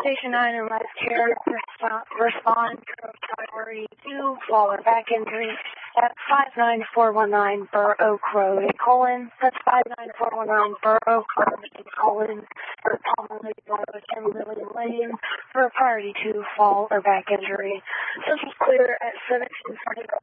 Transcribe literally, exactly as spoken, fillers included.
Station nine and Life Care respond, respond to priority two, fall or back injury at five nine four one nine Burr Oak Road in Colon. That's five nine four one nine Burr Oak Road in Colon for Palmer Road and Lily Lane for a priority two, fall or back injury. This is clear at seventeen forty